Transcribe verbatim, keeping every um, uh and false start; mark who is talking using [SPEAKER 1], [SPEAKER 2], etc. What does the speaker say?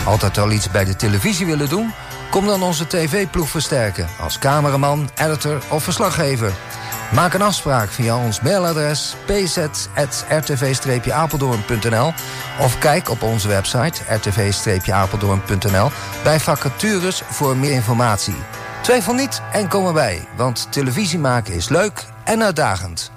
[SPEAKER 1] Altijd al iets bij de televisie willen doen? Kom dan onze tv-ploeg versterken als cameraman, editor of verslaggever. Maak een afspraak via ons mailadres p z at r t v streepje apeldoorn punt n l of kijk op onze website r t v streepje apeldoorn punt n l bij vacatures voor meer informatie. Twijfel niet en kom erbij, want televisie maken is leuk en uitdagend.